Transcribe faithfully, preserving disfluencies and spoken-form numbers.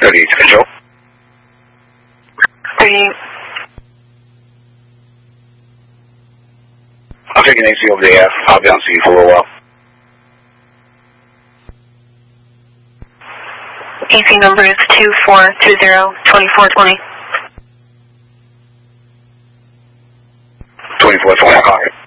thirty-eight to control. thirty-eight. I'm taking A C over the F. I'll be on C for a little while. A C number is two four two zero two four two zero. twenty-four twenty, copy.